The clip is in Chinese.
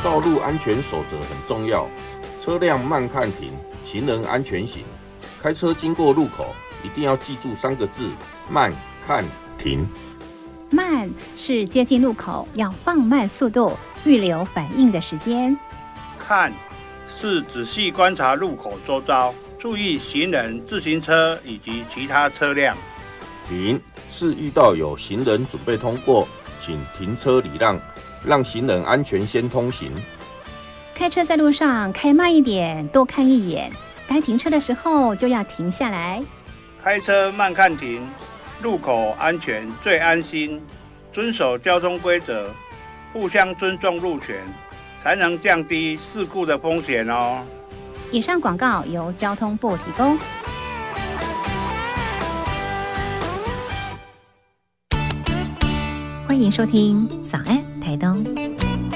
道路安全守则很重要，车辆慢看停，行人安全行。开车经过路口，一定要记住3个字：慢、看、停。 慢是接近路口要放慢速度，预留反应的时间。 看是仔细观察路口周遭，注意行人、自行车以及其他车辆。 停是遇到有行人准备通过，请停车礼让，让行人安全先通行。 开车在路上开慢一点，多看一眼，该停车的时候就要停下来。 开车慢看停，路口安全最安心。遵守交通规则，互相尊重路权，才能降低事故的风险哦。 以上广告由交通部提供。欢迎收听早安台东。